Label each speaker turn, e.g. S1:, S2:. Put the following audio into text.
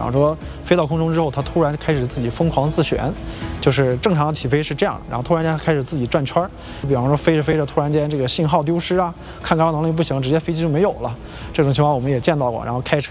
S1: 方说飞到空中之后，它突然开始自己疯狂自旋，就是正常起飞是这样，然后突然间开始自己转圈儿。比方说飞着飞着，突然间这个信号丢失啊，看高能力不行，直接飞机就没有了。这种情况我们也见到过，然后开车